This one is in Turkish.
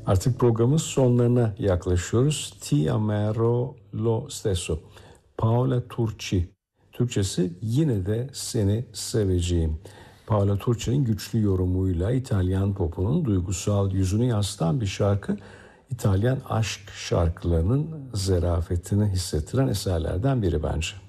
Artık programın sonlarına yaklaşıyoruz. Ti amerò lo stesso. Paola Turci. Türkçesi yine de seni seveceğim. Paola Turci'nin güçlü yorumuyla İtalyan popunun duygusal yüzünü yansıtan bir şarkı, İtalyan aşk şarkılarının zarafetini hissettiren eserlerden biri bence.